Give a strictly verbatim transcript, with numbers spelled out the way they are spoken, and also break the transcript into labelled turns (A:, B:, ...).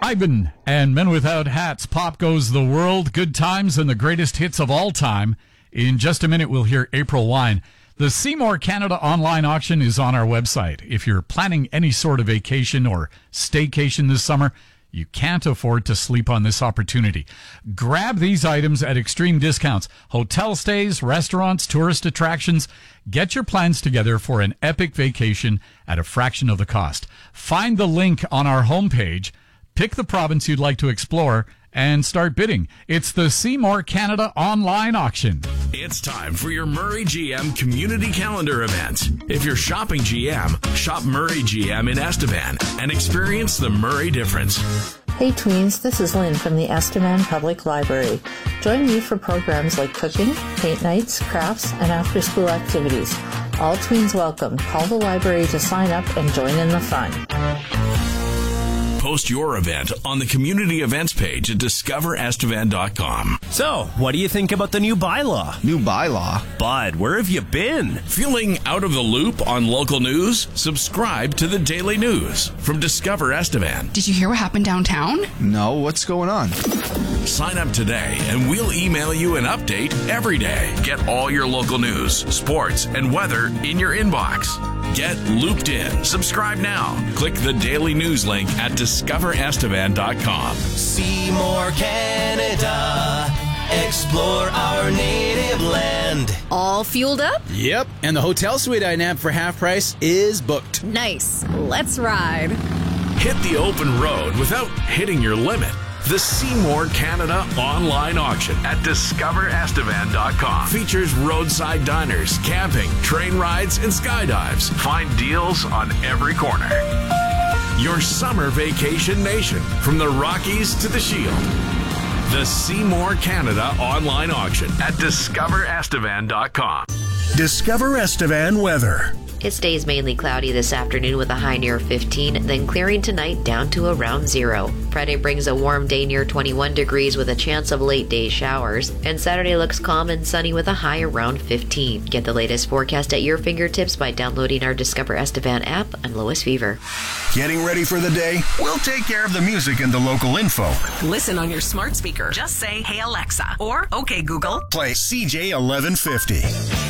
A: Ivan and Men Without Hats. Pop Goes the World, good times and the greatest hits of all time. In just a minute, we'll hear April Wine. The Seymour Canada online auction is on our website. If you're planning any sort of vacation or staycation this summer, you can't afford to sleep on this opportunity. Grab these items at extreme discounts. Hotel stays, restaurants, tourist attractions. Get your plans together for an epic vacation at a fraction of the cost. Find the link on our homepage. Pick the province you'd like to explore and start bidding. It's the Seymour Canada online auction.
B: It's time for your Murray G M community calendar event. If you're shopping G M, shop Murray G M in Estevan and experience the Murray difference.
C: Hey tweens, this is Lynn from the Estevan Public Library. Join me for programs like cooking, paint nights, crafts, and after-school activities. All tweens welcome. Call the library to sign up and join in the fun.
B: Post your event on the community events page at discover estevan dot com.
D: So, what do you think about the new bylaw?
E: New bylaw?
D: Bud, where have you been?
B: Feeling out of the loop on local news? Subscribe to the Daily News from Discover Estevan.
F: Did you hear what happened downtown?
E: No, what's going on?
B: Sign up today and we'll email you an update every day. Get all your local news, sports, and weather in your inbox. Get looped in. Subscribe now. Click the Daily News link at discover estevan dot com.
G: Seymour, Canada. Explore our native land.
H: All fueled up?
I: Yep, and the hotel suite I nabbed for half price is booked.
H: Nice. Let's ride.
B: Hit the open road without hitting your limit. The Seymour Canada online auction at discover estevan dot com features roadside diners, camping, train rides, and skydives. Find deals on every corner. Your summer vacation nation, from the Rockies to the Shield. The Seymour Canada online auction at discover estevan dot com.
J: Discover Estevan weather.
K: It stays mainly cloudy this afternoon with a high near fifteen, then clearing tonight down to around zero. Friday brings a warm day near twenty-one degrees with a chance of late day showers, and Saturday looks calm and sunny with a high around fifteen. Get the latest forecast at your fingertips by downloading our Discover Estevan app on Lois Fever.
J: Getting ready for the day? We'll take care of the music and the local info.
L: Listen on your smart speaker. Just say, "Hey Alexa," or "Okay Google."
J: Play C J eleven fifty.